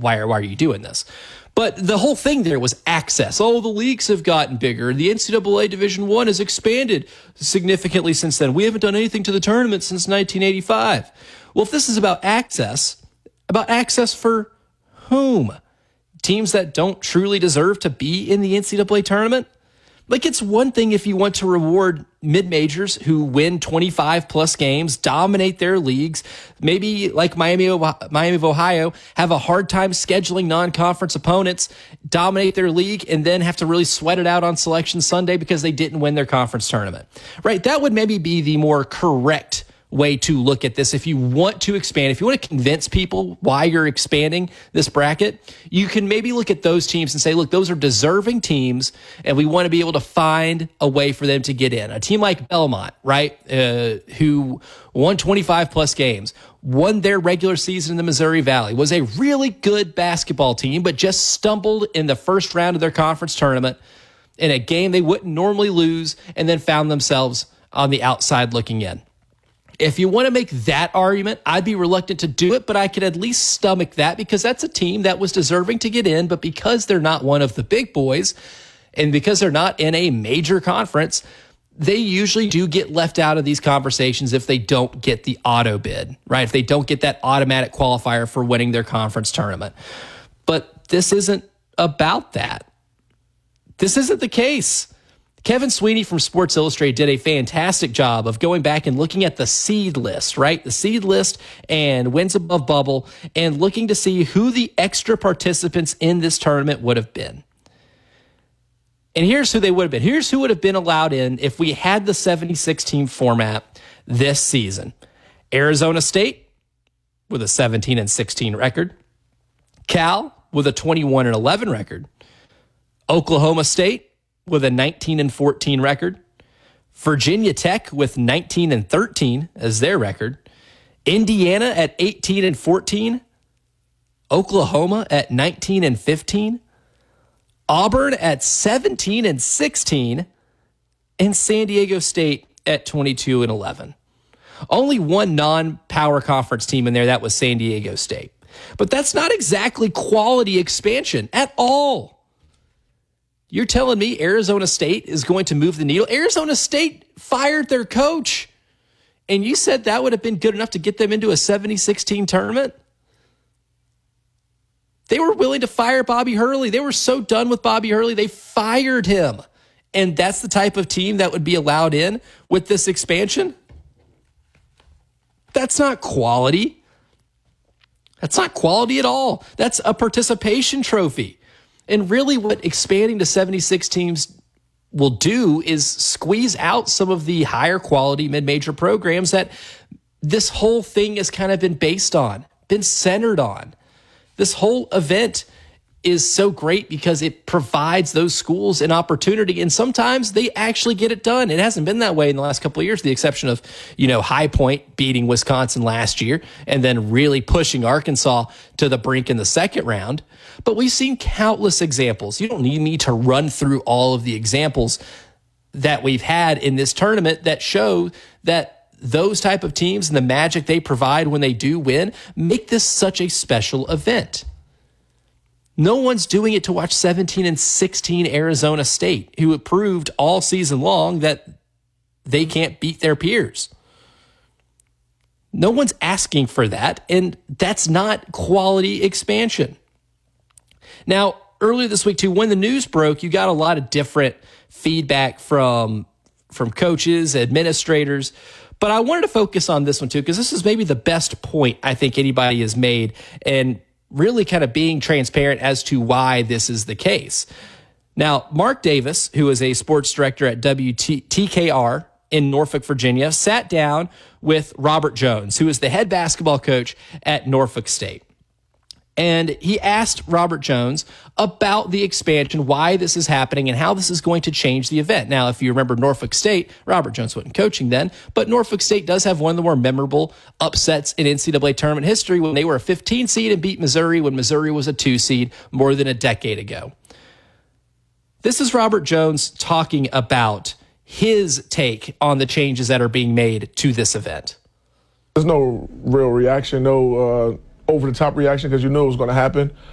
why are you doing this? But the whole thing there was access. Oh, the leagues have gotten bigger. The NCAA Division I has expanded significantly since then. We haven't done anything to the tournament since 1985. Well, if this is about access for whom? Teams that don't truly deserve to be in the NCAA tournament? Like, it's one thing if you want to reward mid-majors who win 25-plus games, dominate their leagues, maybe like Miami of Ohio, have a hard time scheduling non-conference opponents, dominate their league, and then have to really sweat it out on Selection Sunday because they didn't win their conference tournament. Right? That would maybe be the more correct way to look at this. If you want to expand, if you want to convince people why you're expanding this bracket, you can maybe look at those teams and say, look, those are deserving teams, and we want to be able to find a way for them to get in. A team like Belmont, right, who won 25-plus games, won their regular season in the Missouri Valley, was a really good basketball team, but just stumbled in the first round of their conference tournament in a game they wouldn't normally lose, and then found themselves on the outside looking in. If you want to make that argument, I'd be reluctant to do it, but I could at least stomach that because that's a team that was deserving to get in, but because they're not one of the big boys and because they're not in a major conference, they usually do get left out of these conversations if they don't get the auto bid, right? If they don't get that automatic qualifier for winning their conference tournament. But this isn't about that. This isn't the case. Kevin Sweeney from Sports Illustrated did a fantastic job of going back and looking at the seed list, right? The seed list and wins above bubble and looking to see who the extra participants in this tournament would have been. And here's who they would have been. Here's who would have been allowed in if we had the 76-team format this season. Arizona State with a 17-16 record. Cal with a 21-11 record. Oklahoma State with a 19-14 record. Virginia Tech with 19-13 as their record. Indiana at 18-14. Oklahoma at 19-15. Auburn at 17-16. And San Diego State at 22-11. Only one non-power conference team in there, that was San Diego State. But that's not exactly quality expansion at all. You're telling me Arizona State is going to move the needle? Arizona State fired their coach, and you said that would have been good enough to get them into a 76-team tournament? They were willing to fire Bobby Hurley. They were so done with Bobby Hurley, they fired him. And that's the type of team that would be allowed in with this expansion? That's not quality. That's not quality at all. That's a participation trophy. And really what expanding to 76 teams will do is squeeze out some of the higher quality mid-major programs that this whole thing has kind of been based on, been centered on. This whole event is so great because it provides those schools an opportunity, and sometimes they actually get it done. It hasn't been that way in the last couple of years, with the exception of, High Point beating Wisconsin last year and then really pushing Arkansas to the brink in the second round. But we've seen countless examples. You don't need me to run through all of the examples that we've had in this tournament that show that those type of teams and the magic they provide when they do win make this such a special event. No one's doing it to watch 17-16 Arizona State, who have proved all season long that they can't beat their peers. No one's asking for that, and that's not quality expansion. Now, earlier this week, too, when the news broke, you got a lot of different feedback from coaches, administrators, but I wanted to focus on this one, too, because this is maybe the best point I think anybody has made, and really kind of being transparent as to why this is the case. Now, Mark Davis, who is a sports director at WTKR in Norfolk, Virginia, sat down with Robert Jones, who is the head basketball coach at Norfolk State. And he asked Robert Jones about the expansion, why this is happening, and how this is going to change the event. Now, if you remember Norfolk State, Robert Jones wasn't coaching then, but Norfolk State does have one of the more memorable upsets in NCAA tournament history when they were a 15 seed and beat Missouri when Missouri was a 2 seed more than a decade ago. This is Robert Jones talking about his take on the changes that are being made to this event. There's no real reaction, no over-the-top reaction, because you knew it was going to happen.